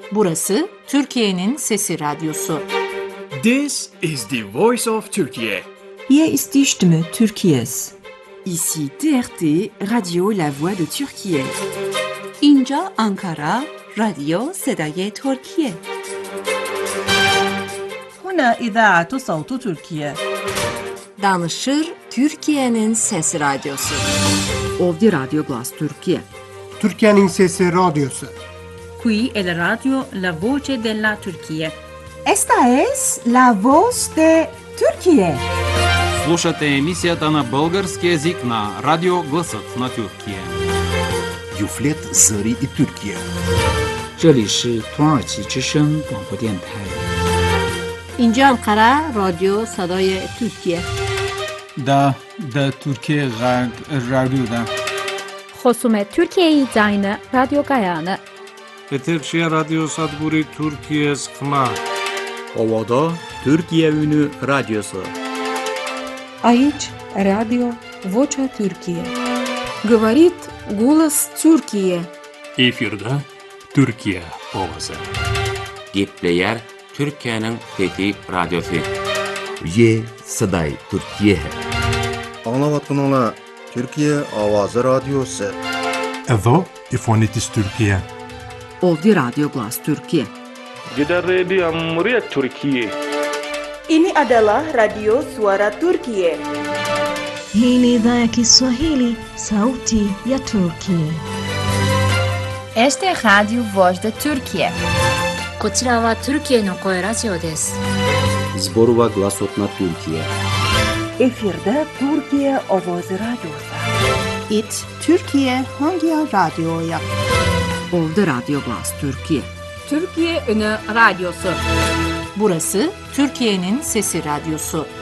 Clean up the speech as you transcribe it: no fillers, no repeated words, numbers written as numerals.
Burası Türkiye'nin Sesi Radyosu. This is the voice of Turkey. Hier ist die Stimme Türkiye's. Ici TRT, Radio La Voix de Türkiye. اینجا آنکارا، رادیو صدای ترکیه. هنا إذاعة صوت تركيا. Danışır Türkiye'nin Sesi Radyosu. Ovdje Radio Glas Türkiye. Türkiye'nin Sesi Radyosu. Qui è la radio La Voce della Turchia. Esta es la voz de Türkiye. Слушате емисията на български език на Радио Гласът на Türkiye. Юфлет Зари и Türkiye. 这里是土耳其之声广播电台。 اینجا انقره رادیو صدای ترکیه. دا ترکیه رادیو خصوم ترکیه زاین رادیو گایانه. Eterşehir Radyo Sadburi Türkiye Skma. Ovada Türkiye Ünü Radyosu. Aici Radio Vocea Türkiye. Говорит голос Türkiye. Efirde Türkiye Ovası. Gepleyer Türkiye'nin Fethi Radyosu. Ye Saday Türkiye. Anlavatkanlar Türkiye Avazı Radyosu. Evo İfonitis Türkiye. Ovdje Radio Glas Türkiye. Gidan Radio Murya Türkiye. Ini adalah Radio Suara Turkiye. Hii ni idhaa ya Kiswahili, Sauti ya Turkiye. Este es Radio Voz de Turkiye. こちらはトルキエの声ラジオです。 Zborova Glasotna Türkiye. Efirde Türkiye Ovoz Radyosu. İt Türkiye hangi radyoya? Ovdje Radio Glas Türkiye. Türkiye Ünü Radyosu. Burası Türkiye'nin Sesi Radyosu.